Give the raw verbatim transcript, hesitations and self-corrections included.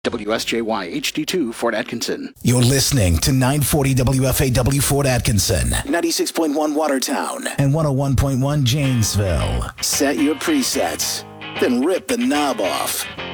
W S J Y H D two Fort Atkinson. You're listening to nine forty W F A W Fort Atkinson, ninety-six point one Watertown, and one oh one point one Janesville. Set your presets, then rip the knob off.